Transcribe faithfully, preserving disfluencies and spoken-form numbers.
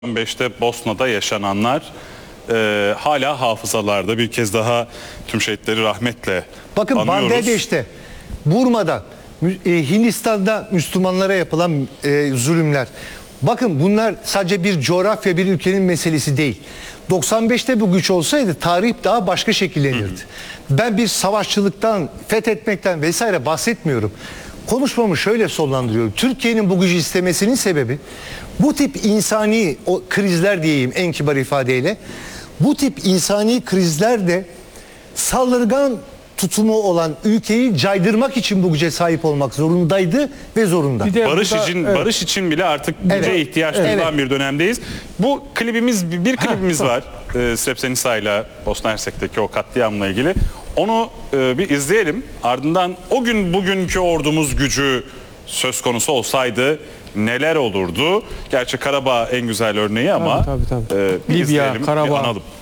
beşte Bosna'da yaşananlar e, hala hafızalarda. Bir kez daha tüm şehitleri rahmetle Bakın anıyoruz. Bangladeş'te, Burma'da, e, Hindistan'da Müslümanlara yapılan e, zulümler. Bakın bunlar sadece bir coğrafya, bir ülkenin meselesi değil. doksan beşte bu güç olsaydı tarih daha başka şekillenirdi. Hı hı. Ben bir savaşçılıktan, fethetmekten vesaire bahsetmiyorum. Konuşmamı şöyle sonlandırıyorum. Türkiye'nin bu gücü istemesinin sebebi bu tip insani o krizler diyeyim en kibar ifadeyle. Bu tip insani krizlerde saldırgan tutumu olan ülkeyi caydırmak için bu güce sahip olmak zorundaydı ve zorunda. Bir de Barış burada, için evet. barış için bile artık güce Evet. ihtiyaç Evet. duyulan bir dönemdeyiz. Bu klibimiz bir klibimiz var. E, Srebrenica ile Bosna Hersek'teki o katliamla ilgili. Onu e, bir izleyelim. Ardından o gün bugünkü ordumuz gücü söz konusu olsaydı neler olurdu? Gerçi Karabağ en güzel örneği ama Tabii, tabii, tabii. E, bir Libya, izleyelim, bir Karabağ. analım.